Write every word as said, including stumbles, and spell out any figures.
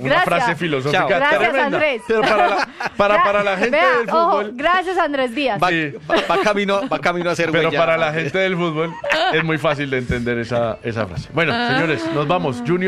una Gracias. frase filosófica Chao. Gracias, tremenda. Andrés. Pero para la, para, para la gente Vea, del ojo, fútbol... gracias, Andrés Díaz. Va, Sí. va- va camino, va camino a ser Pero huella. para la gente del fútbol es muy fácil de entender esa, esa frase. Bueno, señores, nos vamos. Junior